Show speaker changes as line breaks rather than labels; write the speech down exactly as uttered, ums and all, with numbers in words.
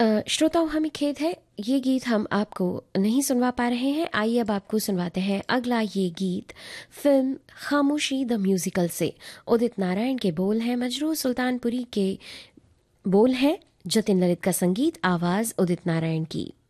अ, श्रोताओं, हमें खेद है, ये गीत हम आपको नहीं सुनवा पा रहे हैं। आइए अब आपको सुनवाते हैं अगला ये गीत फिल्म खामोशी द म्यूजिकल से। उदित नारायण के बोल हैं, मजरूह सुल्तानपुरी के बोल हैं, जतिन ललित का संगीत, आवाज उदित नारायण की।